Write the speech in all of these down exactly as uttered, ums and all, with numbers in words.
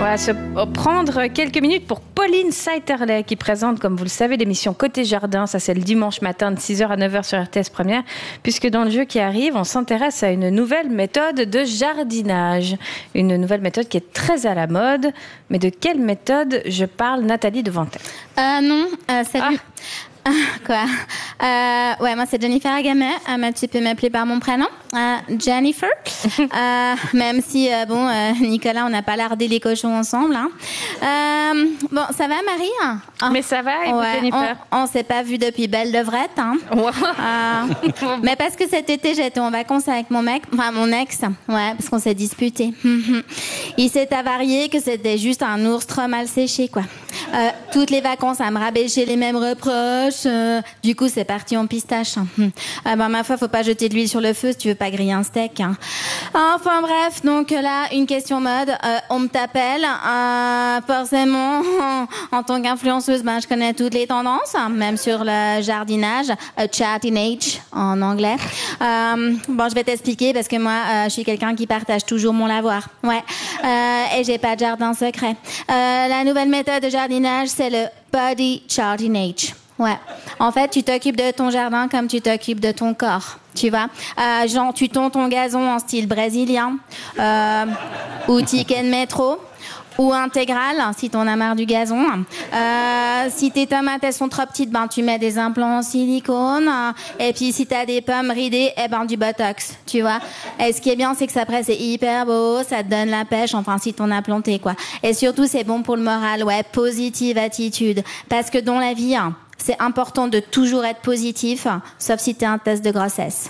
On va se prendre quelques minutes pour Pauline Saiterley qui présente, comme vous le savez, l'émission Côté Jardin. Ça, c'est le dimanche matin de six heures à neuf heures sur R T S Première. Puisque dans le jeu qui arrive, on s'intéresse à une nouvelle méthode de jardinage. Une nouvelle méthode qui est très à la mode. Mais de quelle méthode je parle, Nathalie Devantel? Euh, non, euh, salut. Ah. Ah, quoi euh, Ouais, moi c'est Jennifer Agamet, euh, mais tu peux m'appeler par mon prénom, euh, Jennifer. euh, même si, euh, bon, euh, Nicolas, on n'a pas lardé les cochons ensemble. Hein. Euh, bon, ça va, Marie? Oh. Mais ça va, et ouais, Jennifer? On, on s'est pas vu depuis belle levrette. Hein. Wow. Euh, mais parce que cet été, j'étais en vacances avec mon mec, enfin mon ex, ouais, parce qu'on s'est disputé. Il s'est avarié que c'était juste un ours trop mal séché, quoi. Euh, toutes les vacances à me rabêcher les mêmes reproches. Euh, du coup, c'est parti en pistache. Euh, ben, ma foi, faut pas jeter de l'huile sur le feu si tu veux pas griller un steak. Hein. Enfin bref, donc là, une question mode. Euh, on me t'appelle. Euh, forcément, en tant qu'influenceuse, ben, je connais toutes les tendances, hein, même sur le jardinage, uh, jardinage en anglais. Euh, bon, je vais t'expliquer parce que moi, euh, je suis quelqu'un qui partage toujours mon lavoir. Ouais. Euh, et j'ai pas de jardin secret. Euh, la nouvelle méthode de jardinage, c'est le body jardinage. Ouais. En fait, tu t'occupes de ton jardin comme tu t'occupes de ton corps. Tu vois, euh, genre, tu tonds ton gazon en style brésilien, euh, ou ticket de métro, ou intégral, si t'en as marre du gazon. Euh, si tes tomates, elles sont trop petites, ben, tu mets des implants en silicone. Et puis, si t'as des pommes ridées, eh ben, du botox, tu vois. Et ce qui est bien, c'est que ça, après, c'est hyper beau, ça te donne la pêche, enfin, si t'en as planté, quoi. Et surtout, c'est bon pour le moral, ouais, positive attitude. Parce que dans la vie, hein, c'est important de toujours être positif, sauf si t'es un test de grossesse.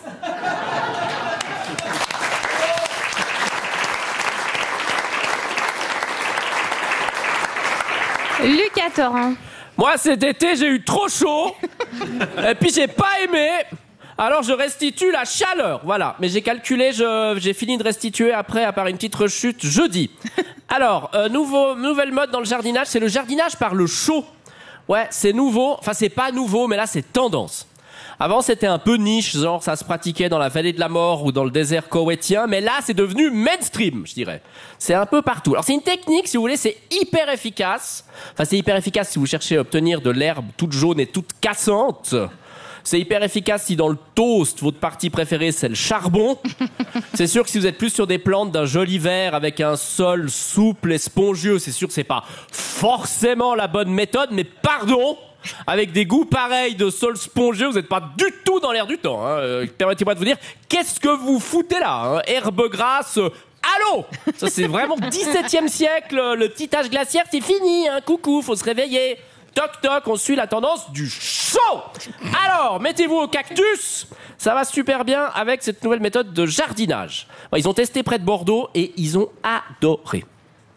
Lucas Torrent. Moi, cet été, j'ai eu trop chaud. Et puis, j'ai pas aimé. Alors, je restitue la chaleur. Voilà. Mais j'ai calculé, je, j'ai fini de restituer après, à part une petite rechute, jeudi. Alors, euh, nouveau, nouvelle mode dans le jardinage, c'est le jardinage par le chaud. Ouais, c'est nouveau. Enfin, c'est pas nouveau, mais là, c'est tendance. Avant, c'était un peu niche, genre ça se pratiquait dans la vallée de la mort ou dans le désert koweïtien, mais là, c'est devenu mainstream, je dirais. C'est un peu partout. Alors, c'est une technique, si vous voulez, c'est hyper efficace. Enfin, c'est hyper efficace si vous cherchez à obtenir de l'herbe toute jaune et toute cassante. C'est hyper efficace si dans le toast, votre partie préférée, c'est le charbon. C'est sûr que si vous êtes plus sur des plantes d'un joli vert avec un sol souple et spongieux, c'est sûr que c'est pas forcément la bonne méthode, mais pardon, avec des goûts pareils de sol spongieux, vous n'êtes pas du tout dans l'air du temps. Hein. Euh, permettez-moi de vous dire, qu'est-ce que vous foutez là, hein. Herbe grasse, euh, allô. Ça, c'est vraiment dix-septième siècle, le petit âge glaciaire, c'est fini. Hein. Coucou, faut se réveiller. Toc toc, on suit la tendance du chaud. Alors, mettez-vous au cactus. Ça va super bien avec cette nouvelle méthode de jardinage. Ils ont testé près de Bordeaux et ils ont adoré.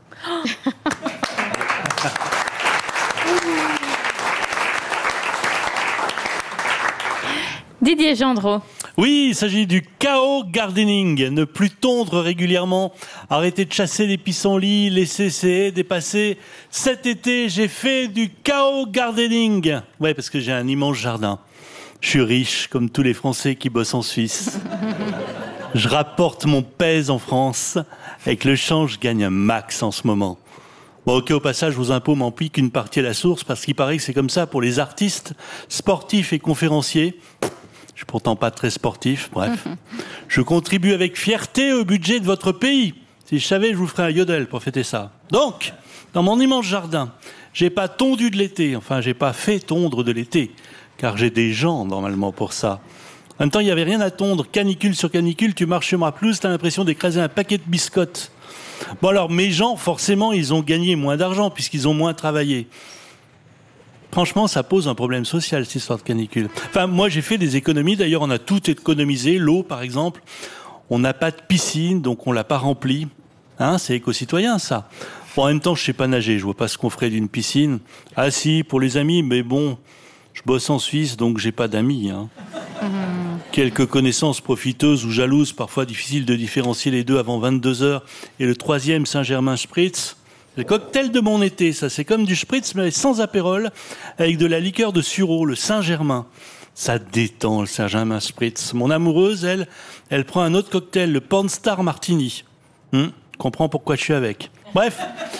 Didier Gendreau. Oui, il s'agit du chaos gardening. Ne plus tondre régulièrement, arrêter de chasser les pissenlits, laisser ses haies dépasser. Cet été, j'ai fait du chaos gardening. Ouais, parce que j'ai un immense jardin. Je suis riche, comme tous les Français qui bossent en Suisse. Je rapporte mon pèse en France. Avec le change, je gagne un max en ce moment. Bon, ok, au passage, vos impôts m'emplient qu'une partie à la source, parce qu'il paraît que c'est comme ça pour les artistes, sportifs et conférenciers. Je suis pourtant pas très sportif, bref. Je contribue avec fierté au budget de votre pays. Si je savais, je vous ferais un yodel pour fêter ça. Donc, dans mon immense jardin, j'ai pas tondu de l'été. Enfin, j'ai pas fait tondre de l'été. Car j'ai des gens, normalement, pour ça. En même temps, il y avait rien à tondre. Canicule sur canicule, tu marches sur ma pelouse, t'as l'impression d'écraser un paquet de biscottes. Bon alors, mes gens, forcément, ils ont gagné moins d'argent puisqu'ils ont moins travaillé. Franchement, ça pose un problème social, cette histoire de canicule. Enfin, moi, j'ai fait des économies. D'ailleurs, on a tout économisé. L'eau, par exemple. On n'a pas de piscine, donc on l'a pas remplie. Hein, c'est éco-citoyen, ça. Bon, en même temps, je sais pas nager. Je vois pas ce qu'on ferait d'une piscine. Ah si, pour les amis, mais bon, je bosse en Suisse, donc j'ai pas d'amis. Hein. Mmh. Quelques connaissances profiteuses ou jalouses, parfois difficile de différencier les deux avant vingt-deux heures. Et le troisième, Saint-Germain Spritz. Le cocktail de mon été, ça, c'est comme du spritz, mais sans apérole, avec de la liqueur de sureau, le Saint-Germain. Ça détend, le Saint-Germain Spritz. Mon amoureuse, elle, elle prend un autre cocktail, le Pornstar Martini. Hum, comprends pourquoi je suis avec. Bref,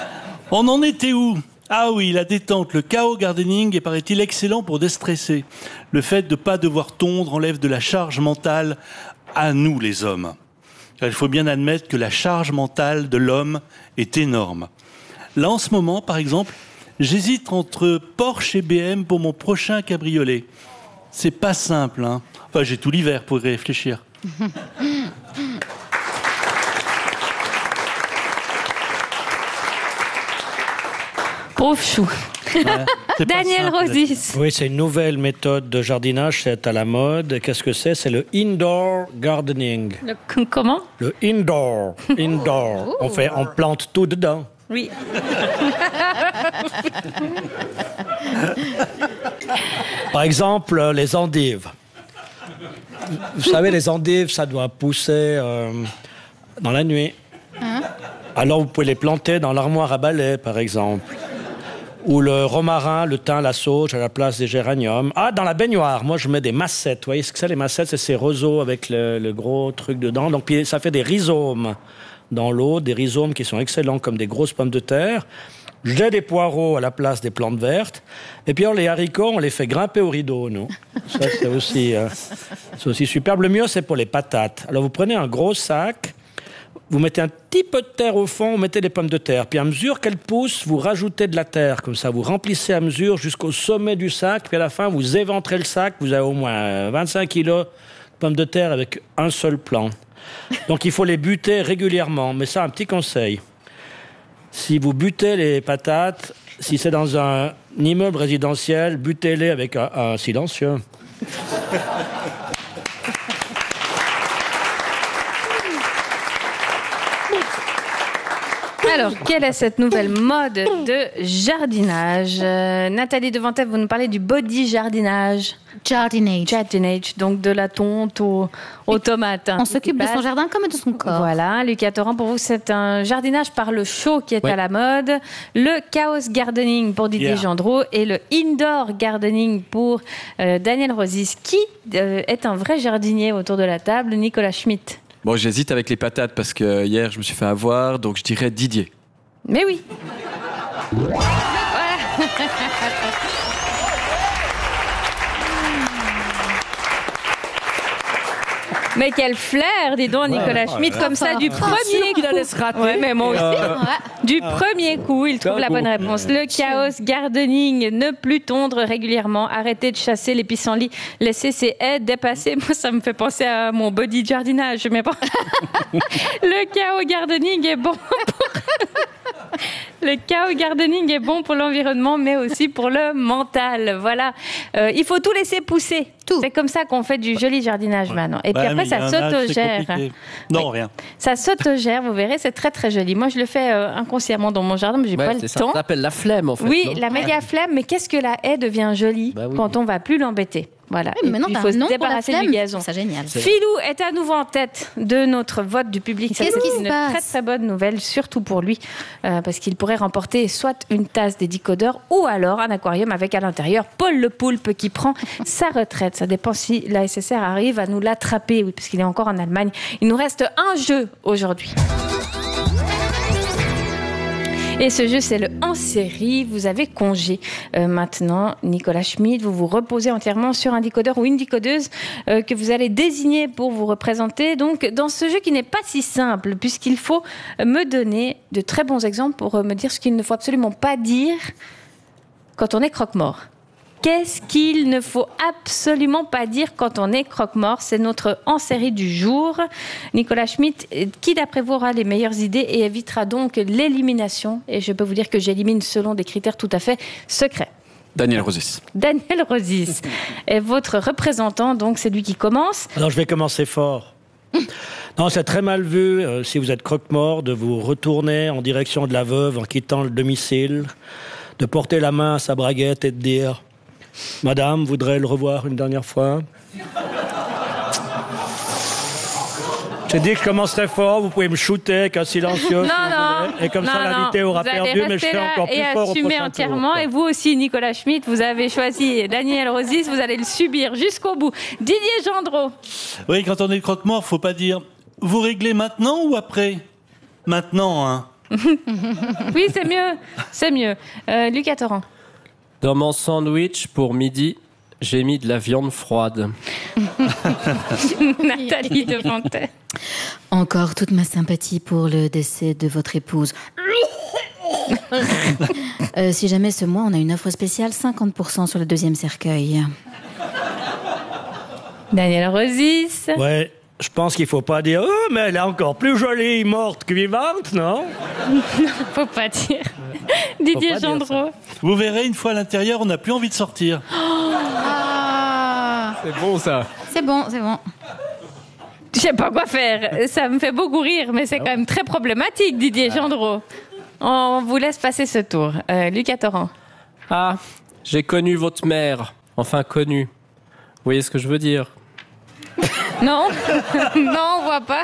On en était où ? Ah oui, la détente, le chaos gardening est, paraît-il, excellent pour déstresser. Le fait de ne pas devoir tondre enlève de la charge mentale à nous, les hommes. Car il faut bien admettre que la charge mentale de l'homme est énorme. Là, en ce moment, par exemple, j'hésite entre Porsche et B M pour mon prochain cabriolet. C'est pas simple, hein. Enfin, j'ai tout l'hiver pour y réfléchir. Pauvre chou. Ouais, Daniel Rosis. Oui, c'est une nouvelle méthode de jardinage, c'est à la mode. Qu'est-ce que c'est ? C'est le indoor gardening. Le, comment ? Le indoor, indoor. On fait, on plante tout dedans. Oui. Par exemple, les endives. Vous savez, les endives, ça doit pousser euh, dans la nuit. Hein ? Alors, vous pouvez les planter dans l'armoire à balai, par exemple. Ou le romarin, le thym, la sauge à la place des géraniums. Ah, dans la baignoire, moi, je mets des massettes. Vous voyez ce que c'est, les massettes ? C'est ces roseaux avec le, le gros truc dedans. Donc, puis, ça fait des rhizomes dans l'eau, des rhizomes qui sont excellents comme des grosses pommes de terre. J'ai des poireaux à la place des plantes vertes. Et puis, alors, les haricots, on les fait grimper au rideau, nous. Ça, c'est aussi, euh, c'est aussi superbe. Le mieux, c'est pour les patates. Alors, vous prenez un gros sac, vous mettez un petit peu de terre au fond, vous mettez des pommes de terre. Puis à mesure qu'elles poussent, vous rajoutez de la terre. Comme ça, vous remplissez à mesure jusqu'au sommet du sac. Puis à la fin, vous éventrez le sac. Vous avez au moins vingt-cinq kilos de pommes de terre avec un seul plant. Donc il faut les buter régulièrement. Mais ça, un petit conseil. Si vous butez les patates, si c'est dans un immeuble résidentiel, butez-les avec un, un silencieux. Alors, quelle est cette nouvelle mode de jardinage ? euh, Nathalie Devantel, vous nous parlez du body jardinage. Jardinage. Jardinage, donc de la tonte aux, aux tomates. On s'occupe de son jardin comme de son corps. Voilà, Lucas Torrent, pour vous, c'est un jardinage par le chaud qui est ouais. à la mode. Le chaos gardening pour Didier Yeah. Gendreau et le indoor gardening pour euh, Daniel Rosis. Qui euh, est un vrai jardinier autour de la table ? Nicolas Schmitt. Bon, j'hésite avec les patates parce que hier, je me suis fait avoir, donc je dirais Didier. Mais oui. Mais quel flair, dis donc, Nicolas ouais, Schmitt, ouais. comme ça, du premier sûr qu'il coup. allait se rater. Ouais, mais moi aussi. Euh, Du premier coup, il trouve la bonne réponse. Le chaos gardening, ne plus tondre régulièrement, arrêter de chasser les pissenlits, laisser ses haies dépasser. Moi, ça me fait penser à mon body jardinage, mais bon. Le chaos gardening est bon pour... Le chaos gardening est bon pour l'environnement, mais aussi pour le mental. Voilà. Euh, il faut tout laisser pousser. Tout. C'est comme ça qu'on fait du joli jardinage maintenant. Et puis Bah, après, mais il y ça a un âge, c'est s'autogère. compliqué. Non, Oui. rien. Ça s'autogère, vous verrez, c'est très très joli. Moi, je le fais euh, inconsciemment dans mon jardin, mais j'ai ouais, pas c'est le ça. temps. Ça s'appelle la flemme, en fait. Oui, non la méga flemme, mais qu'est-ce que la haie devient jolie Bah oui. quand on va plus l'embêter. Voilà. Oui, mais maintenant, il t'as faut un se nom pour la débarrasser du flemme. gazon. C'est génial. Philou est à nouveau en tête de notre vote du public. Ça, Qu'est-ce c'est qui se une passe très très bonne nouvelle, surtout pour lui, euh, parce qu'il pourrait remporter soit une tasse des décodeurs ou alors un aquarium avec à l'intérieur Paul le Poulpe qui prend sa retraite. Ça dépend si la S S R arrive à nous l'attraper, oui, parce qu'il est encore en Allemagne. Il nous reste un jeu aujourd'hui. Et ce jeu, c'est le en série. Vous avez congé euh, maintenant, Nicolas Schmitt. Vous vous reposez entièrement sur un décodeur ou une décodeuse euh, que vous allez désigner pour vous représenter. Donc, dans ce jeu qui n'est pas si simple, puisqu'il faut me donner de très bons exemples pour euh, me dire ce qu'il ne faut absolument pas dire quand on est croque-mort. Qu'est-ce qu'il ne faut absolument pas dire quand on est croque-mort ? C'est notre en-série du jour. Nicolas Schmitt, qui d'après vous aura les meilleures idées et évitera donc l'élimination ? Et je peux vous dire que j'élimine selon des critères tout à fait secrets. Daniel Rosis. Daniel Rosis est votre représentant, donc c'est lui qui commence. Alors, je vais commencer fort. Non, c'est très mal vu, euh, si vous êtes croque-mort, de vous retourner en direction de la veuve en quittant le domicile, de porter la main à sa braguette et de dire « Madame, voudrait le revoir une dernière fois ?» J'ai dit que je commencerai fort, vous pouvez me shooter avec un silencieux. Non, si vous non. voulez. Et comme non, ça, l'invité non. aura vous perdu, allez mais je rester serai là encore plus et fort au assumer prochain entièrement. tour. Et vous aussi, Nicolas Schmitt, vous avez choisi Daniel Rosis, vous allez le subir jusqu'au bout. Didier Gendreau. Oui, quand on est croque-mort, faut pas dire « Vous réglez maintenant ou après ?» Maintenant, hein. Oui, c'est mieux. C'est mieux. Euh, Lucas Torrent. Dans mon sandwich pour midi, j'ai mis de la viande froide. Nathalie Devantais. Encore toute ma sympathie pour le décès de votre épouse. euh, si jamais ce mois, on a une offre spéciale, cinquante pour cent sur le deuxième cercueil. Daniel Rosis. Ouais, je pense qu'il faut pas dire « Oh, mais elle est encore plus jolie morte que vivante, non ?» Faut pas dire. Didier pas dire Gendreau. Vous verrez, une fois à l'intérieur, on n'a plus envie de sortir. Ah, C'est bon ça. c'est bon, c'est bon. Je sais pas quoi faire. Ça me fait beaucoup rire, mais c'est quand même très problématique, Didier Gendreau. On vous laisse passer ce tour. Euh, Lucas Torrent. Ah, j'ai connu votre mère. Enfin connu. Vous voyez ce que je veux dire? Non. Non, on voit pas.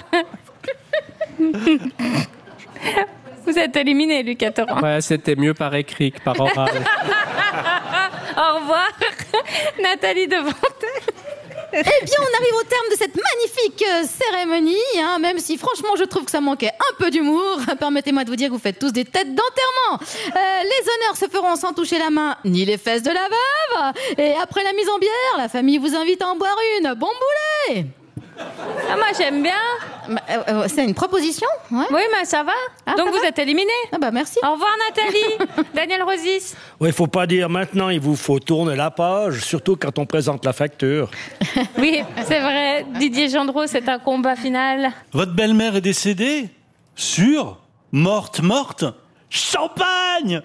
Vous êtes éliminé, Lucas Torrent. Ouais, c'était mieux par écrit que par oral. Au revoir, Nathalie Devantais. Eh bien, on arrive au terme de cette magnifique euh, cérémonie, hein, même si franchement je trouve que ça manquait un peu d'humour. Permettez-moi de vous dire que vous faites tous des têtes d'enterrement. Euh, les honneurs se feront sans toucher la main ni les fesses de la veuve. Et après la mise en bière, la famille vous invite à en boire une. Bon boulet. Ah, moi, j'aime bien. Bah, euh, euh, c'est une proposition, ouais. Oui, mais ça va. Ah, Donc, ça vous va êtes éliminé. Ah bah merci. Au revoir, Nathalie. Daniel Rosis. Ouais, il faut pas dire maintenant, il vous faut tourner la page, surtout quand on présente la facture. Oui, c'est vrai. Didier Gendreau, c'est un combat final. Votre belle-mère est décédée? Sûre? Morte, morte? Champagne!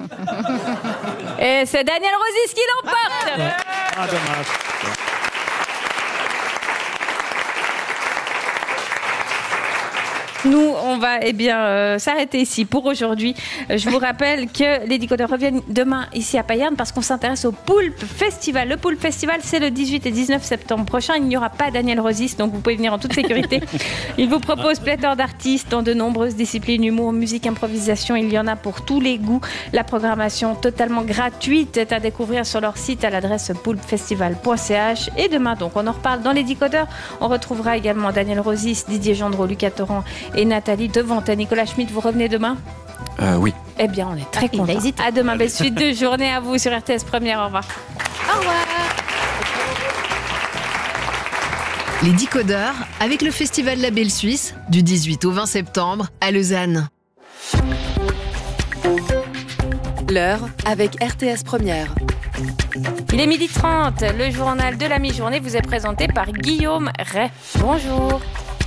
Et c'est Daniel Rosis qui l'emporte. Ah, dommage. Nous, on va eh bien euh, s'arrêter ici pour aujourd'hui. Euh, je vous rappelle que les décodeurs reviennent demain ici à Payerne parce qu'on s'intéresse au Poulpe Festival. Le Poulpe Festival, c'est le dix-huit et dix-neuf septembre prochain. Il n'y aura pas Daniel Rosis, donc vous pouvez venir en toute sécurité. Il vous propose pléthore d'artistes dans de nombreuses disciplines, humour, musique, improvisation. Il y en a pour tous les goûts. La programmation totalement gratuite est à découvrir sur leur site à l'adresse poulpefestival point c h. Et demain, donc, on en reparle dans les décodeurs. On retrouvera également Daniel Rosis, Didier Gendreau, Lucas Torrent et Nathalie Devantais. Nicolas Schmitt, vous revenez demain? Euh, oui. Eh bien, on est très Il a contents. hésité. À demain, belle suite de journée à vous sur R T S Première. Au revoir. Au revoir. Les décodeurs avec le Festival Label Suisse du dix-huit au vingt septembre à Lausanne. L'heure avec R T S Première. Il est midi trente. Le journal de la mi-journée vous est présenté par Guillaume Ray. Bonjour.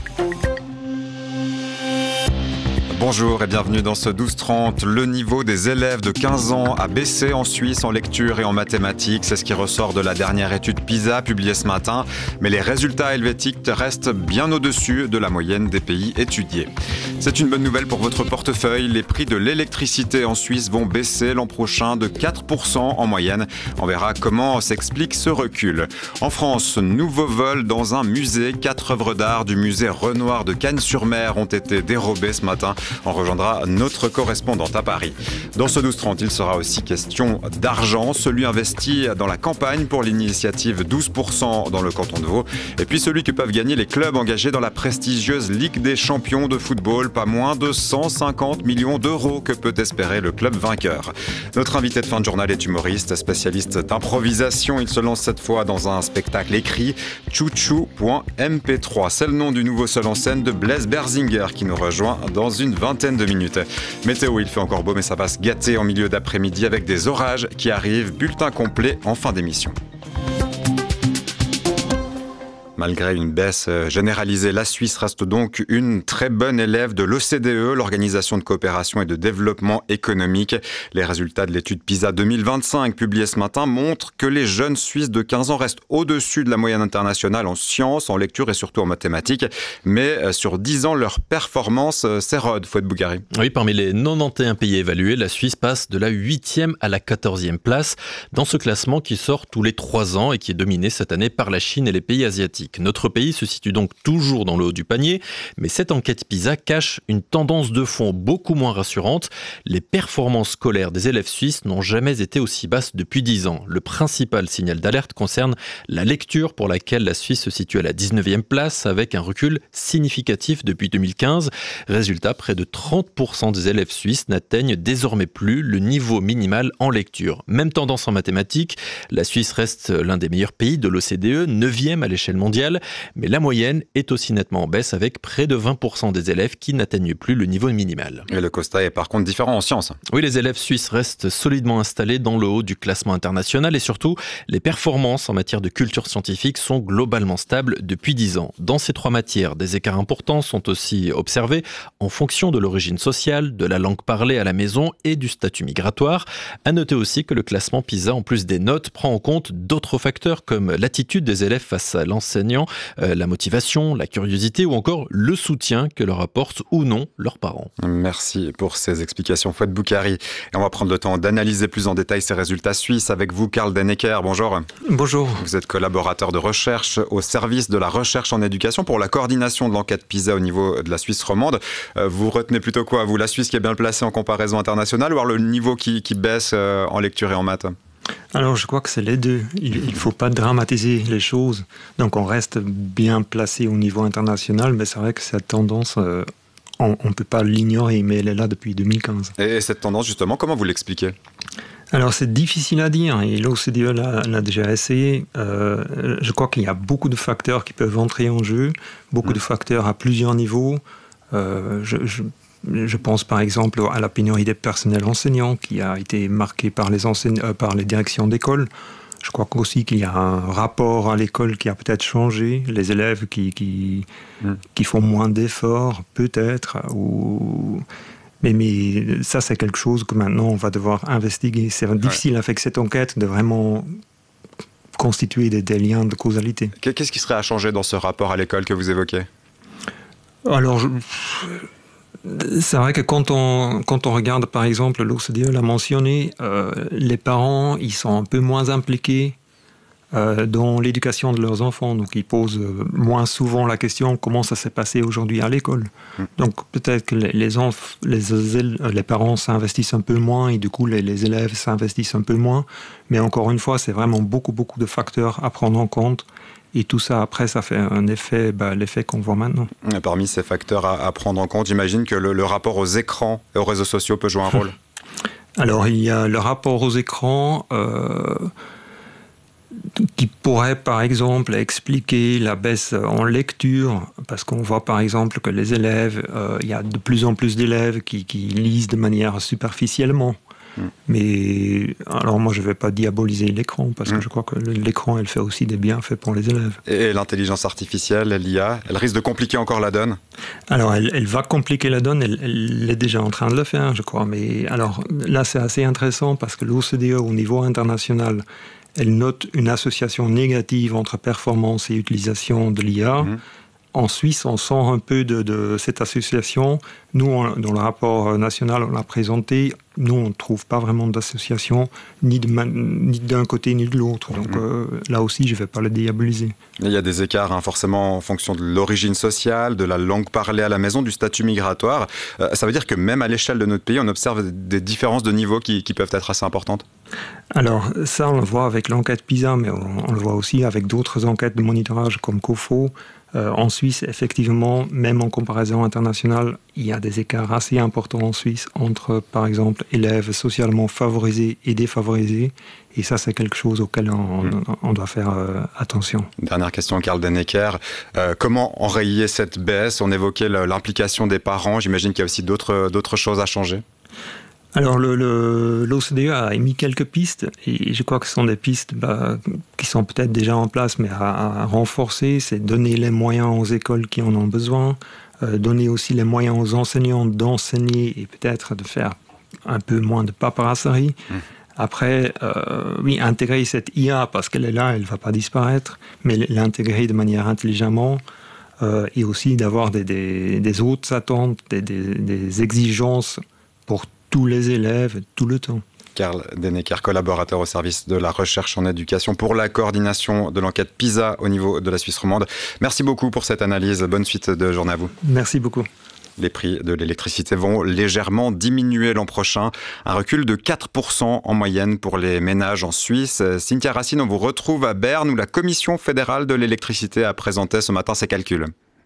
Bonjour et bienvenue dans ce douze trente. Le niveau des élèves de quinze ans a baissé en Suisse en lecture et en mathématiques. C'est ce qui ressort de la dernière étude PISA publiée ce matin. Mais les résultats helvétiques restent bien au-dessus de la moyenne des pays étudiés. C'est une bonne nouvelle pour votre portefeuille. Les prix de l'électricité en Suisse vont baisser l'an prochain de quatre pour cent en moyenne. On verra comment s'explique ce recul. En France, nouveau vol dans un musée. Quatre œuvres d'art du musée Renoir de Cagnes-sur-Mer ont été dérobées ce matin. On rejoindra notre correspondante à Paris. Dans ce douze trente, il sera aussi question d'argent, celui investi dans la campagne pour l'initiative douze pour cent dans le canton de Vaud, et puis celui que peuvent gagner les clubs engagés dans la prestigieuse Ligue des champions de football, pas moins de cent cinquante millions d'euros que peut espérer le club vainqueur. Notre invité de fin de journal est humoriste, spécialiste d'improvisation. Il se lance cette fois dans un spectacle écrit, chouchou point m p trois. C'est le nom du nouveau seul en scène de Blaise Berzinger qui nous rejoint dans une vingtaine de minutes. Météo, il fait encore beau, mais ça va se gâter en milieu d'après-midi avec des orages qui arrivent. Bulletin complet en fin d'émission. Malgré une baisse généralisée, la Suisse reste donc une très bonne élève de l'O C D E, l'Organisation de coopération et de développement économique. Les résultats de l'étude PISA deux mille vingt-cinq publiée ce matin montrent que les jeunes Suisses de quinze ans restent au-dessus de la moyenne internationale en sciences, en lecture et surtout en mathématiques. Mais sur dix ans, leur performance s'érode. Fouad Bougari. Oui, parmi les quatre-vingt-onze pays évalués, la Suisse passe de la huitième à la quatorzième place dans ce classement qui sort tous les trois ans et qui est dominé cette année par la Chine et les pays asiatiques. mathématiques. Notre pays se situe donc toujours dans le haut du panier, mais cette enquête PISA cache une tendance de fond beaucoup moins rassurante. Les performances scolaires des élèves suisses n'ont jamais été aussi basses depuis dix ans. Le principal signal d'alerte concerne la lecture, pour laquelle la Suisse se situe à la dix-neuvième place, avec un recul significatif depuis deux mille quinze. Résultat, près de trente pour cent des élèves suisses n'atteignent désormais plus le niveau minimal en lecture. Même tendance en mathématiques, la Suisse reste l'un des meilleurs pays de l'O C D E, neuvième à l'échelle mondiale, mais la moyenne est aussi nettement en baisse, avec près de vingt pour cent des élèves qui n'atteignent plus le niveau minimal. Et le constat est par contre différent en sciences. Oui, les élèves suisses restent solidement installés dans le haut du classement international, et surtout, les performances en matière de culture scientifique sont globalement stables depuis dix ans. Dans ces trois matières, des écarts importants sont aussi observés en fonction de l'origine sociale, de la langue parlée à la maison et du statut migratoire. À noter aussi que le classement PISA, en plus des notes, prend en compte d'autres facteurs comme l'attitude des élèves face à l'enseignant, euh, la motivation, la curiosité ou encore le soutien que leur apportent ou non leurs parents. Merci pour ces explications, Fouad Boukari. Et on va prendre le temps d'analyser plus en détail ces résultats suisses avec vous, Karl Dennecker. Bonjour. Bonjour. Vous êtes collaborateur de recherche au service de la recherche en éducation pour la coordination de l'enquête PISA au niveau de la Suisse romande. Vous retenez plutôt quoi, vous, la Suisse qui est bien placée en comparaison internationale, ou alors le niveau qui, qui baisse en lecture et en maths ? Alors je crois que c'est les deux. Il ne faut pas dramatiser les choses. Donc on reste bien placé au niveau international, mais c'est vrai que cette tendance, euh, on ne peut pas l'ignorer, mais elle est là depuis deux mille quinze. Et cette tendance, justement, comment vous l'expliquez ? Alors c'est difficile à dire, et l'O C D E l'a, l'a déjà essayé. Euh, je crois qu'il y a beaucoup de facteurs qui peuvent entrer en jeu, beaucoup mmh. de facteurs à plusieurs niveaux. Euh, je, je, je pense par exemple à la pénurie des personnels enseignants qui a été marquée par les, enseigne, euh, par les directions d'école. Je crois aussi qu'il y a un rapport à l'école qui a peut-être changé, les élèves qui, qui, mmh. qui font moins d'efforts peut-être, ou... Mais, mais ça, c'est quelque chose que maintenant, on va devoir investiguer. C'est difficile ouais. avec cette enquête de vraiment constituer des, des liens de causalité. Qu'est-ce qui serait à changer dans ce rapport à l'école que vous évoquez ? Alors, je... c'est vrai que quand on, quand on regarde, par exemple, l'O C D E l'a mentionné, euh, les parents, ils sont un peu moins impliqués Euh, dans l'éducation de leurs enfants. Donc, ils posent moins souvent la question comment ça s'est passé aujourd'hui à l'école. Mmh. Donc, peut-être que les, les, enf- les, les parents s'investissent un peu moins et du coup, les, les élèves s'investissent un peu moins. Mais encore une fois, c'est vraiment beaucoup, beaucoup de facteurs à prendre en compte. Et tout ça, après, ça fait un effet, bah, l'effet qu'on voit maintenant. Et parmi ces facteurs à, à prendre en compte, j'imagine que le, le rapport aux écrans et aux réseaux sociaux peut jouer un rôle. Alors, il y a le rapport aux écrans... Euh, qui pourrait par exemple expliquer la baisse en lecture, parce qu'on voit par exemple que les élèves, euh, il y a de plus en plus d'élèves qui, qui lisent de manière superficiellement. Mmh. Mais alors moi je ne vais pas diaboliser l'écran, parce mmh. que je crois que l'écran elle fait aussi des bienfaits pour les élèves. Et l'intelligence artificielle, l'I A, elle risque de compliquer encore la donne ? Alors elle, elle va compliquer la donne, elle, elle est déjà en train de le faire je crois. Mais alors là c'est assez intéressant parce que l'O C D E au niveau international, elle note une association négative entre performance et utilisation de l'I A. Mmh. En Suisse, on sent un peu de, de cette association. Nous, on, dans le rapport national, on l'a présenté. Nous, on ne trouve pas vraiment d'association, ni, de, ni d'un côté ni de l'autre. Donc mmh. euh, là aussi, je ne vais pas le diaboliser. Il y a des écarts, hein, forcément, en fonction de l'origine sociale, de la langue parlée à la maison, du statut migratoire. Euh, ça veut dire que même à l'échelle de notre pays, on observe des différences de niveau qui, qui peuvent être assez importantes ? Alors, ça, on le voit avec l'enquête PISA, mais on, on le voit aussi avec d'autres enquêtes de monitorage comme COFO. Euh, en Suisse, effectivement, même en comparaison internationale, il y a des écarts assez importants en Suisse entre, par exemple, élèves socialement favorisés et défavorisés. Et ça, c'est quelque chose auquel on, mmh. on doit faire euh, attention. Dernière question, Karl Dennecker. Euh, comment enrayer cette baisse ? On évoquait l'implication des parents. J'imagine qu'il y a aussi d'autres, d'autres choses à changer. Alors, le, le, l'O C D E a émis quelques pistes, et je crois que ce sont des pistes bah, qui sont peut-être déjà en place, mais à, à renforcer. C'est donner les moyens aux écoles qui en ont besoin, euh, donner aussi les moyens aux enseignants d'enseigner et peut-être de faire un peu moins de paperasserie. Mmh. Après, euh, oui, intégrer cette I A, parce qu'elle est là, elle ne va pas disparaître, mais l'intégrer de manière intelligemment, euh, et aussi d'avoir des, des, des hautes attentes, des, des, des exigences pour tous les élèves, tout le temps. Karl Dennecker, collaborateur au service de la recherche en éducation pour la coordination de l'enquête PISA au niveau de la Suisse romande. Merci beaucoup pour cette analyse. Bonne suite de journée à vous. Merci beaucoup. Les prix de l'électricité vont légèrement diminuer l'an prochain. Un recul de quatre pour cent en moyenne pour les ménages en Suisse. Cynthia Racine, on vous retrouve à Berne où la Commission fédérale de l'électricité a présenté ce matin ses calculs.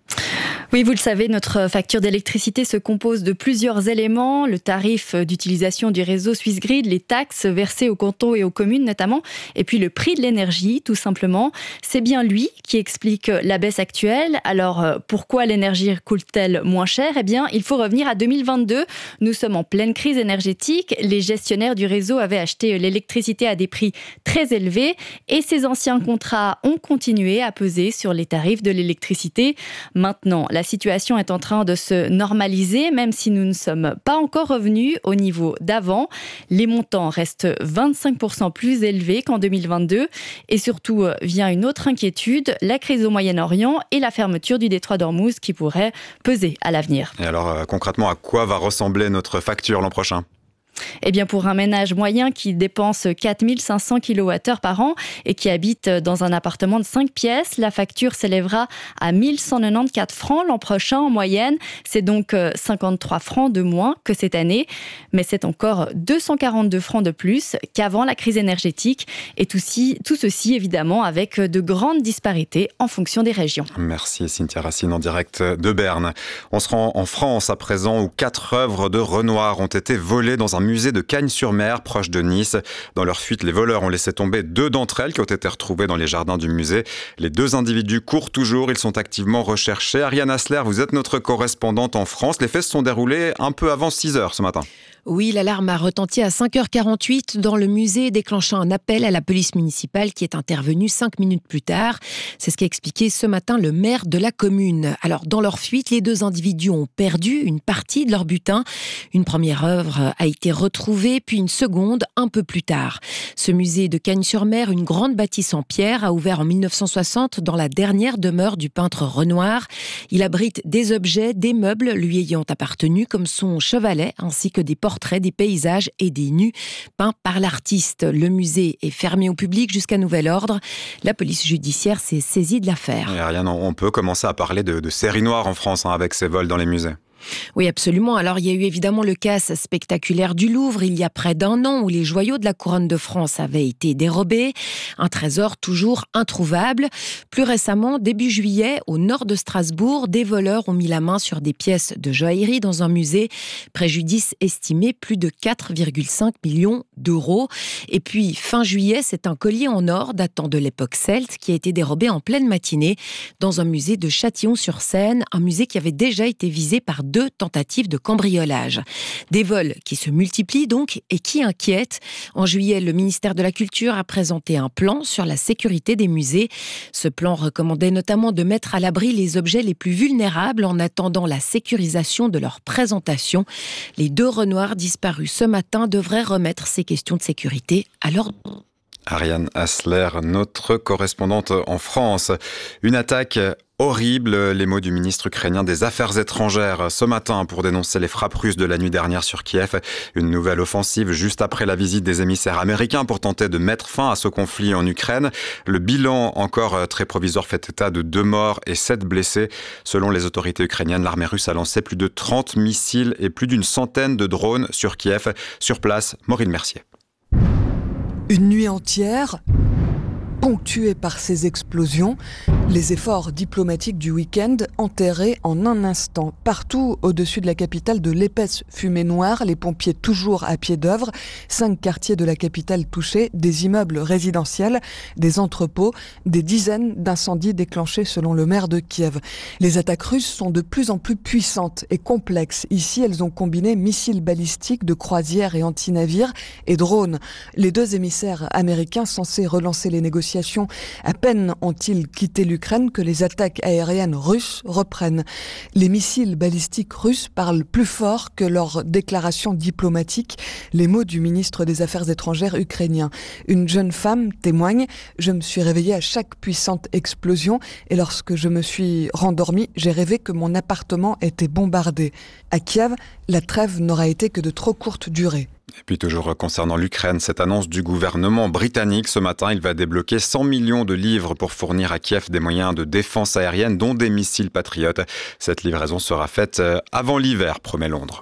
Oui, vous le savez, notre facture d'électricité se compose de plusieurs éléments. Le tarif d'utilisation du réseau Swissgrid, les taxes versées aux cantons et aux communes notamment, et puis le prix de l'énergie, tout simplement. C'est bien lui qui explique la baisse actuelle. Alors, pourquoi l'énergie coûte-t-elle moins cher ? Eh bien, il faut revenir à deux mille vingt-deux. Nous sommes en pleine crise énergétique. Les gestionnaires du réseau avaient acheté l'électricité à des prix très élevés et ces anciens contrats ont continué à peser sur les tarifs de l'électricité. Maintenant, la situation est en train de se normaliser, même si nous ne sommes pas encore revenus au niveau d'avant. Les montants restent vingt-cinq pour cent plus élevés qu'en deux mille vingt-deux. Et surtout, vient une autre inquiétude, la crise au Moyen-Orient et la fermeture du détroit d'Ormuz qui pourrait peser à l'avenir. Et alors, concrètement, à quoi va ressembler notre facture l'an prochain ? Eh bien, pour un ménage moyen qui dépense quatre mille cinq cents kilowattheures par an et qui habite dans un appartement de cinq pièces, la facture s'élèvera à mille cent quatre-vingt-quatorze francs l'an prochain en moyenne. C'est donc cinquante-trois francs de moins que cette année. Mais c'est encore deux cent quarante-deux francs de plus qu'avant la crise énergétique. Et tout, ci, tout ceci, évidemment, avec de grandes disparités en fonction des régions. Merci Cynthia Racine en direct de Berne. On se rend en France à présent où quatre œuvres de Renoir ont été volées dans un musée de Cagnes-sur-Mer, proche de Nice. Dans leur fuite, les voleurs ont laissé tomber deux d'entre elles qui ont été retrouvées dans les jardins du musée. Les deux individus courent toujours, ils sont activement recherchés. Ariane Hassler, vous êtes notre correspondante en France. Les faits se sont déroulés un peu avant six heures ce matin. Oui, l'alarme a retenti à cinq heures quarante-huit dans le musée, déclenchant un appel à la police municipale qui est intervenue cinq minutes plus tard. C'est ce qu'a expliqué ce matin le maire de la commune. Alors, dans leur fuite, les deux individus ont perdu une partie de leur butin. Une première œuvre a été retrouvée, puis une seconde un peu plus tard. Ce musée de Cagnes-sur-Mer, une grande bâtisse en pierre, a ouvert en mille neuf cent soixante dans la dernière demeure du peintre Renoir. Il abrite des objets, des meubles lui ayant appartenu, comme son chevalet, ainsi que des portraits, des paysages et des nus peints par l'artiste. Le musée est fermé au public jusqu'à nouvel ordre. La police judiciaire s'est saisie de l'affaire. Et Ariane, on peut commencer à parler de, de série noire en France hein, avec ces vols dans les musées. Oui, absolument. Alors, il y a eu évidemment le casse spectaculaire du Louvre, il y a près d'un an, où les joyaux de la couronne de France avaient été dérobés. Un trésor toujours introuvable. Plus récemment, début juillet, au nord de Strasbourg, des voleurs ont mis la main sur des pièces de joaillerie dans un musée. Préjudice estimé plus de quatre virgule cinq millions d'euros. Et puis, fin juillet, c'est un collier en or datant de l'époque celte qui a été dérobé en pleine matinée dans un musée de Châtillon-sur-Seine, un musée qui avait déjà été visé par deux tentatives de cambriolage. Des vols qui se multiplient donc et qui inquiètent. En juillet, le ministère de la Culture a présenté un plan sur la sécurité des musées. Ce plan recommandait notamment de mettre à l'abri les objets les plus vulnérables en attendant la sécurisation de leur présentation. Les deux Renoirs disparus ce matin devraient remettre ces questions de sécurité à l'ordre. Ariane Hassler, notre correspondante en France. Une attaque horrible, les mots du ministre ukrainien des Affaires étrangères ce matin pour dénoncer les frappes russes de la nuit dernière sur Kiev. Une nouvelle offensive juste après la visite des émissaires américains pour tenter de mettre fin à ce conflit en Ukraine. Le bilan encore très provisoire fait état de deux morts et sept blessés. Selon les autorités ukrainiennes, l'armée russe a lancé plus de trente missiles et plus d'une centaine de drones sur Kiev. Sur place, Maureen Mercier. Une nuit entière, ponctuée par ces explosions, les efforts diplomatiques du week-end enterrés en un instant. Partout au-dessus de la capitale, de l'épaisse fumée noire, les pompiers toujours à pied d'œuvre, cinq quartiers de la capitale touchés, des immeubles résidentiels, des entrepôts, des dizaines d'incendies déclenchés selon le maire de Kiev. Les attaques russes sont de plus en plus puissantes et complexes. Ici, elles ont combiné missiles balistiques de croisière et anti-navires et drones. Les deux émissaires américains censés relancer les négociations à peine ont-ils quitté l'Ukraine que les attaques aériennes russes reprennent. Les missiles balistiques russes parlent plus fort que leurs déclarations diplomatiques, les mots du ministre des Affaires étrangères ukrainien. Une jeune femme témoigne « Je me suis réveillée à chaque puissante explosion et lorsque je me suis rendormie, j'ai rêvé que mon appartement était bombardé. À Kiev, la trêve n'aura été que de trop courte durée. » Et puis toujours concernant l'Ukraine, cette annonce du gouvernement britannique ce matin, il va débloquer cent millions de livres pour fournir à Kiev des moyens de défense aérienne, dont des missiles patriotes. Cette livraison sera faite avant l'hiver, promet Londres.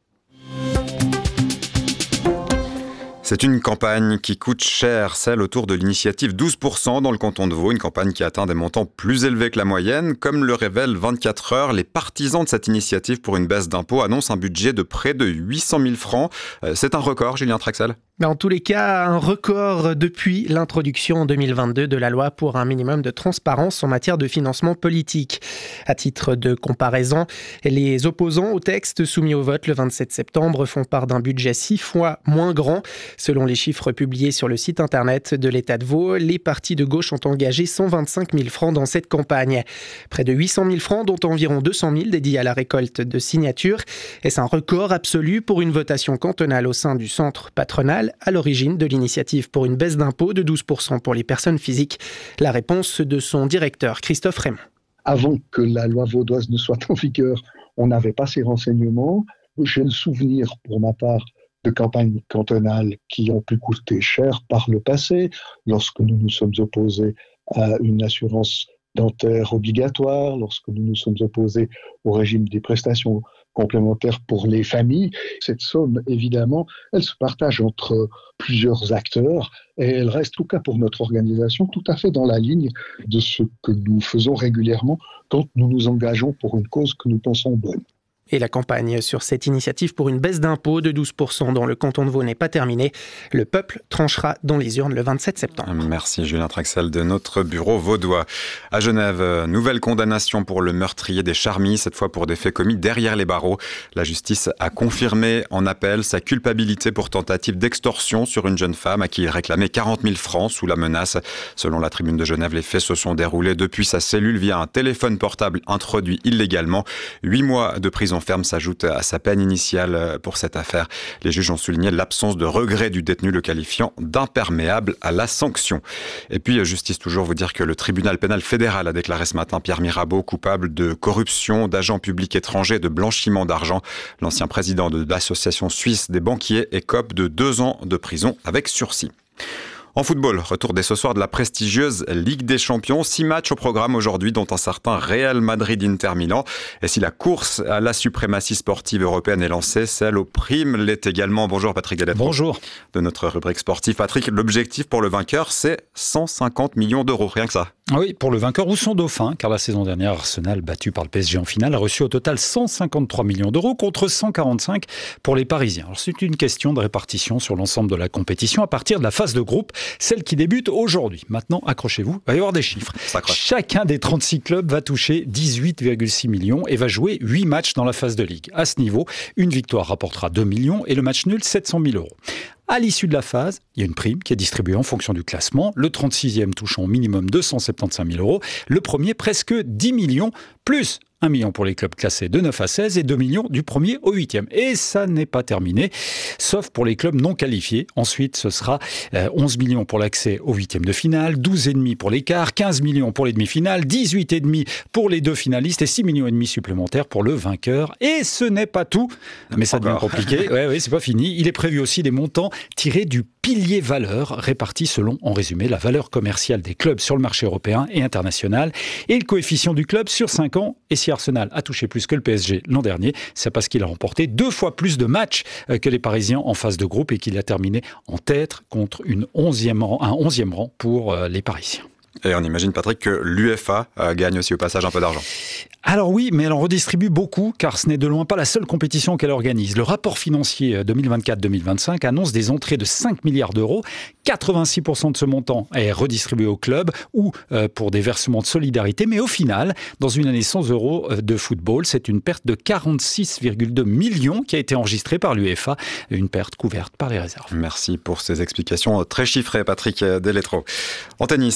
C'est une campagne qui coûte cher, celle autour de l'initiative douze pour cent dans le canton de Vaud, une campagne qui atteint des montants plus élevés que la moyenne. Comme le révèle vingt-quatre heures, les partisans de cette initiative pour une baisse d'impôts annoncent un budget de près de huit cent mille francs. C'est un record, Julien Traxel ? Mais en tous les cas, un record depuis l'introduction en deux mille vingt-deux de la loi pour un minimum de transparence en matière de financement politique. À titre de comparaison, les opposants au texte soumis au vote le vingt-sept septembre font part d'un budget six fois moins grand. Selon les chiffres publiés sur le site internet de l'État de Vaud, les partis de gauche ont engagé cent vingt-cinq mille francs dans cette campagne. Près de huit cent mille francs, dont environ deux cent mille dédiés à la récolte de signatures. Est-ce un record absolu pour une votation cantonale au sein du centre patronal à l'origine de l'initiative pour une baisse d'impôt de douze pour cent pour les personnes physiques? La réponse de son directeur, Christophe Raymond. Avant que la loi vaudoise ne soit en vigueur, on n'avait pas ces renseignements. J'ai le souvenir, pour ma part, de campagnes cantonales qui ont pu coûter cher par le passé, lorsque nous nous sommes opposés à une assurance dentaire obligatoire, lorsque nous nous sommes opposés au régime des prestations complémentaires pour les familles. Cette somme, évidemment, elle se partage entre plusieurs acteurs et elle reste, en tout cas pour notre organisation, tout à fait dans la ligne de ce que nous faisons régulièrement quand nous nous engageons pour une cause que nous pensons bonne. Et la campagne sur cette initiative pour une baisse d'impôt de douze pour cent dans le canton de Vaud n'est pas terminée. Le peuple tranchera dans les urnes le vingt-sept septembre. Merci Julien Traxel de notre bureau vaudois. À Genève, nouvelle condamnation pour le meurtrier des Charmilles, cette fois pour des faits commis derrière les barreaux. La justice a confirmé en appel sa culpabilité pour tentative d'extorsion sur une jeune femme à qui il réclamait quarante mille francs sous la menace. Selon la Tribune de Genève, les faits se sont déroulés depuis sa cellule via un téléphone portable introduit illégalement. Huit mois de prison ferme s'ajoute à sa peine initiale pour cette affaire. Les juges ont souligné l'absence de regret du détenu, le qualifiant d'imperméable à la sanction. Et puis, justice toujours, vous dire que le tribunal pénal fédéral a déclaré ce matin Pierre Mirabeau coupable de corruption, d'agents publics étrangers, de blanchiment d'argent. L'ancien président de l'association suisse des banquiers écope de deux ans de prison avec sursis. En football, retour dès ce soir de la prestigieuse Ligue des Champions. Six matchs au programme aujourd'hui, dont un certain Real Madrid-Inter Milan. Et si la course à la suprématie sportive européenne est lancée, celle aux primes l'est également. Bonjour Patrick Galetro. Bonjour. De notre rubrique sportive. Patrick, l'objectif pour le vainqueur, c'est cent cinquante millions d'euros, rien que ça. Oui, pour le vainqueur ou son dauphin, car la saison dernière, Arsenal, battu par le P S G en finale, a reçu au total cent cinquante-trois millions d'euros contre cent quarante-cinq pour les Parisiens. Alors, c'est une question de répartition sur l'ensemble de la compétition à partir de la phase de groupe, celle qui débute aujourd'hui. Maintenant, accrochez-vous, il va y avoir des chiffres. Chacun des trente-six clubs va toucher dix-huit virgule six millions et va jouer huit matchs dans la phase de ligue. À ce niveau, une victoire rapportera deux millions et le match nul sept cent mille euros. À l'issue de la phase, il y a une prime qui est distribuée en fonction du classement. Le trente-sixième touchant au minimum deux cent soixante-quinze mille euros. Le premier, presque dix millions, plus un million pour les clubs classés de neuf à seize et deux millions du premier au huitième. Et ça n'est pas terminé, sauf pour les clubs non qualifiés. Ensuite, ce sera onze millions pour l'accès au huitième de finale, douze virgule cinq pour les quarts, quinze millions pour les demi-finales, dix-huit virgule cinq pour les deux finalistes et six virgule cinq millions supplémentaires pour le vainqueur. Et ce n'est pas tout, mais ça devient compliqué. Ouais, ouais, c'est pas fini. Il est prévu aussi des montants tirés du pilier valeur, répartis selon, en résumé, la valeur commerciale des clubs sur le marché européen et international et le coefficient du club sur cinq ans. Et si Arsenal a touché plus que le P S G l'an dernier, c'est parce qu'il a remporté deux fois plus de matchs que les Parisiens en phase de groupe et qu'il a terminé en tête contre une onzième rang, un onzième rang pour les Parisiens. Et on imagine, Patrick, que l'UEFA gagne aussi au passage un peu d'argent. Alors oui, mais elle en redistribue beaucoup, car ce n'est de loin pas la seule compétition qu'elle organise. Le rapport financier deux mille vingt-quatre deux mille vingt-cinq annonce des entrées de cinq milliards d'euros. quatre-vingt-six pour cent de ce montant est redistribué aux clubs ou euh, pour des versements de solidarité. Mais au final, dans une année sans euros de football, c'est une perte de quarante-six virgule deux millions qui a été enregistrée par l'UEFA. Une perte couverte par les réserves. Merci pour ces explications très chiffrées, Patrick Deletro. En tennis,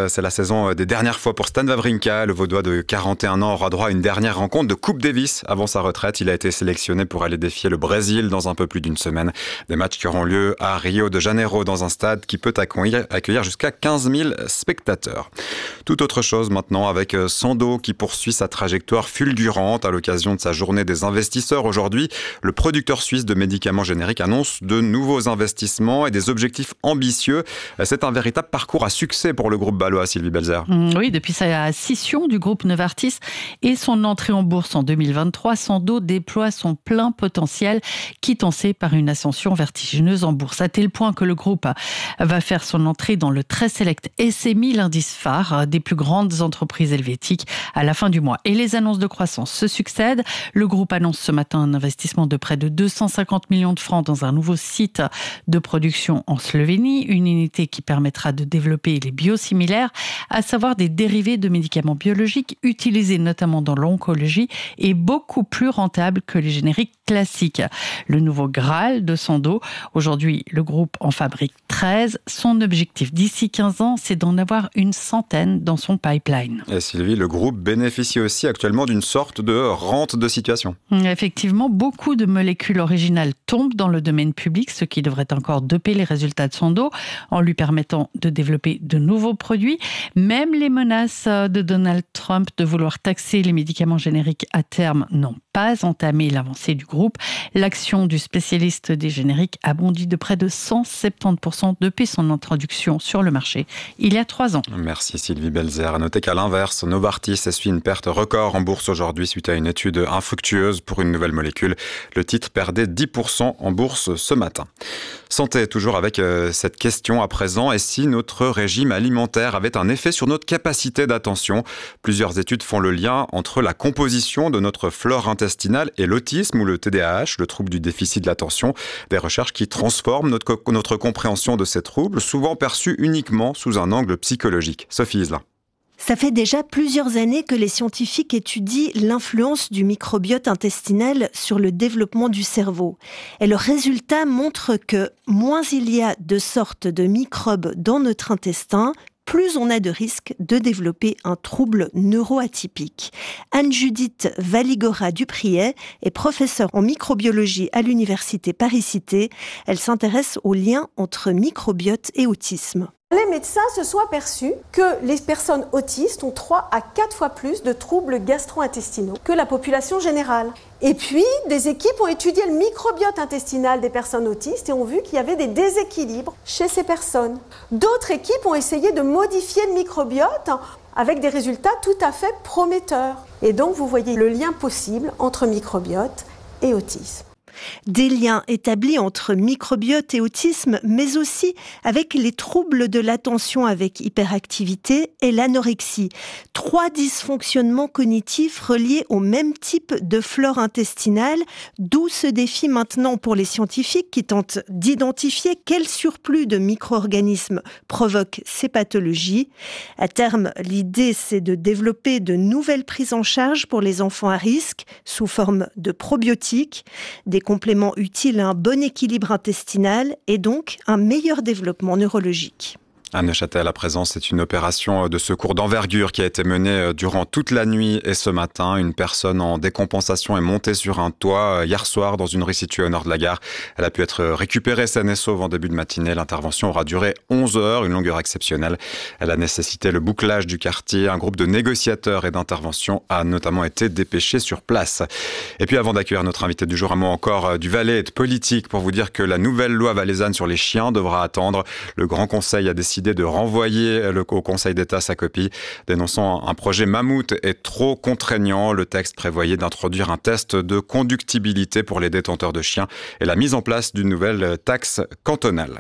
c'est la saison des dernières fois pour Stan Wawrinka. Le Vaudois de quarante et un ans aura droit à une dernière rencontre de Coupe Davis avant sa retraite. Il a été sélectionné pour aller défier le Brésil dans un peu plus d'une semaine. Des matchs qui auront lieu à Rio de Janeiro dans un stade qui peut accueillir, accueillir jusqu'à quinze mille spectateurs. Tout autre chose maintenant avec Sandoz qui poursuit sa trajectoire fulgurante à l'occasion de sa journée des investisseurs. Aujourd'hui, le producteur suisse de médicaments génériques annonce de nouveaux investissements et des objectifs ambitieux. C'est un véritable parcours à succès pour le groupe balois, Sylvie Belzer. Oui, depuis sa scission du groupe Novartis et son entrée en bourse en deux mille vingt-trois, Sandoz déploie son plein potentiel, quitté par une ascension vertigineuse en bourse, à tel point que le groupe va faire son entrée dans le très select S M I, l'indice phare des plus grandes entreprises helvétiques, à la fin du mois. Et les annonces de croissance se succèdent. Le groupe annonce ce matin un investissement de près de deux cent cinquante millions de francs dans un nouveau site de production en Slovénie, une unité qui permettra de développer les biosimilaires, à savoir des dérivés de médicaments biologiques utilisés notamment dans l'oncologie et beaucoup plus rentables que les génériques classiques. Le nouveau Graal de Sandoz. Aujourd'hui, le groupe en fabrique treize. Son objectif d'ici quinze ans, c'est d'en avoir une centaine dans son pipeline. Et Sylvie, le groupe bénéficie aussi actuellement d'une sorte de rente de situation. Effectivement, beaucoup de molécules originales tombent dans le domaine public, ce qui devrait encore doper les résultats de Sandoz en lui permettant de développer de nouveaux produits. Même les menaces de Donald Trump de vouloir taxer les médicaments génériques à terme n'ont pas entamé l'avancée du groupe. L'action du spécialiste des génériques a bondi de près de cent soixante-dix pour cent depuis son introduction sur le marché il y a trois ans. Merci Sylvie Belzer. À noter qu'à l'inverse, Novartis essuie une perte record en bourse aujourd'hui suite à une étude infructueuse pour une nouvelle molécule. Le titre perdait dix pour cent en bourse ce matin. Santé, toujours avec euh, cette question à présent. Et si notre régime alimentaire avait un effet sur notre capacité d'attention? Plusieurs études font le lien entre la composition de notre flore intestinale et l'autisme ou le T D A H, le trouble du déficit de l'attention. Des recherches qui transforment notre, notre compréhension de ces troubles, souvent perçus uniquement sous un angle psychologique. Sophie Iselin. Ça fait déjà plusieurs années que les scientifiques étudient l'influence du microbiote intestinal sur le développement du cerveau. Et le résultat montre que moins il y a de sortes de microbes dans notre intestin, plus on a de risques de développer un trouble neuroatypique. Anne-Judith Valigora-Dupriet est professeure en microbiologie à l'université Paris-Cité. Elle s'intéresse au lien entre microbiote et autisme. Les médecins se sont aperçus que les personnes autistes ont trois à quatre fois plus de troubles gastro-intestinaux que la population générale. Et puis, des équipes ont étudié le microbiote intestinal des personnes autistes et ont vu qu'il y avait des déséquilibres chez ces personnes. D'autres équipes ont essayé de modifier le microbiote avec des résultats tout à fait prometteurs. Et donc, vous voyez le lien possible entre microbiote et autisme. Des liens établis entre microbiote et autisme, mais aussi avec les troubles de l'attention avec hyperactivité et l'anorexie. Trois dysfonctionnements cognitifs reliés au même type de flore intestinale, d'où ce défi maintenant pour les scientifiques qui tentent d'identifier quel surplus de micro-organismes provoque ces pathologies. À terme, l'idée, c'est de développer de nouvelles prises en charge pour les enfants à risque sous forme de probiotiques, des complément utile à un bon équilibre intestinal et donc un meilleur développement neurologique. À Neuchâtel, à présent, c'est une opération de secours d'envergure qui a été menée durant toute la nuit et ce matin. Une personne en décompensation est montée sur un toit hier soir dans une rue située au nord de la gare. Elle a pu être récupérée saine et sauve en début de matinée. L'intervention aura duré onze heures, une longueur exceptionnelle. Elle a nécessité le bouclage du quartier. Un groupe de négociateurs et d'intervention a notamment été dépêché sur place. Et puis avant d'accueillir notre invité du jour, un mot encore du Valais et de politique pour vous dire que la nouvelle loi valaisanne sur les chiens devra attendre. Le Grand Conseil a décidé de renvoyer le, au Conseil d'État sa copie, dénonçant un projet mammouth et trop contraignant. Le texte prévoyait d'introduire un test de conductibilité pour les détenteurs de chiens et la mise en place d'une nouvelle taxe cantonale.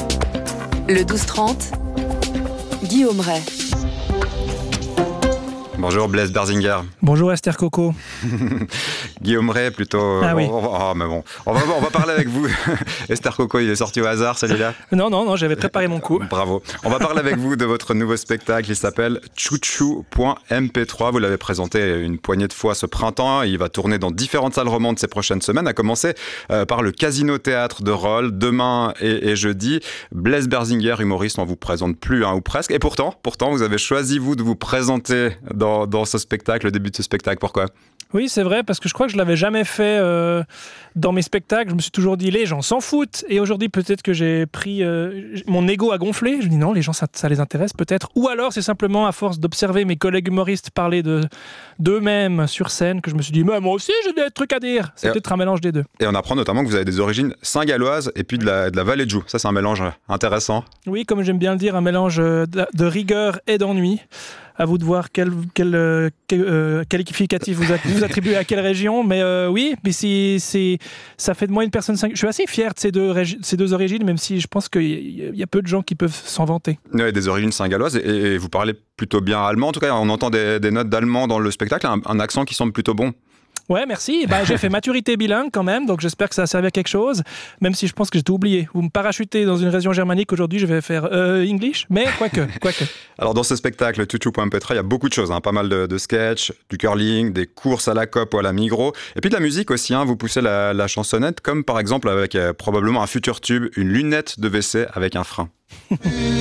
Le douze trente, Guillaume Ray. Bonjour Blaise Berzinger. Bonjour Esther Coco. Guillaume Ray plutôt. Ah oui. Oh, oh, mais bon, on va, on va parler avec vous. Esther Coco, il est sorti au hasard celui-là? Non, non, non, j'avais préparé mon coup. Bravo. On va parler avec vous de votre nouveau spectacle. Il s'appelle Chouchou point M P trois. Vous l'avez présenté une poignée de fois ce printemps. Il va tourner dans différentes salles romandes ces prochaines semaines, à commencer euh, par le Casino Théâtre de Rolle, demain et, et jeudi. Blaise Berzinger, humoriste, on vous présente plus, hein, ou presque. Et pourtant, pourtant, vous avez choisi, vous, de vous présenter dans, dans ce spectacle, le début de ce spectacle. Pourquoi ? Oui, c'est vrai, parce que je crois que je l'avais jamais fait euh, dans mes spectacles. Je me suis toujours dit, les gens s'en foutent. Et aujourd'hui, peut-être que j'ai pris... Euh, mon ego a gonflé. Je me dis, non, les gens, ça, ça les intéresse peut-être. Ou alors, c'est simplement à force d'observer mes collègues humoristes parler de, d'eux-mêmes sur scène que je me suis dit, mais moi aussi, j'ai des trucs à dire. C'est et peut-être un mélange des deux. Et on apprend notamment que vous avez des origines saint-galloises et puis de la, de la vallée de Joux. Ça, c'est un mélange intéressant. Oui, comme j'aime bien le dire, un mélange de, de rigueur et d'ennui. À vous de voir quel, quel, euh, quel euh, qualificatif vous, vous attribuez à quelle région. Mais euh, oui, mais c'est, c'est, ça fait de moi une personne... Je suis assez fier de ces deux, régi- ces deux origines, même si je pense qu'il y, y a peu de gens qui peuvent s'en vanter. Oui, des origines saint-galloises. Et, et vous parlez plutôt bien allemand. En tout cas, on entend des, des notes d'allemand dans le spectacle. Un, un accent qui semble plutôt bon. Ouais, merci. Bah, j'ai fait maturité bilingue quand même, donc j'espère que ça a servi à quelque chose, même si je pense que j'ai tout oublié. Vous me parachutez dans une région germanique, aujourd'hui je vais faire euh, English, mais quoique, quoique. Alors dans ce spectacle, Chouchou point M P trois, il y a beaucoup de choses, hein, pas mal de, de sketchs, du curling, des courses à la Coop ou à la Migros, et puis de la musique aussi, hein, vous poussez la, la chansonnette, comme par exemple avec euh, probablement un futur tube, une lunette de W C avec un frein.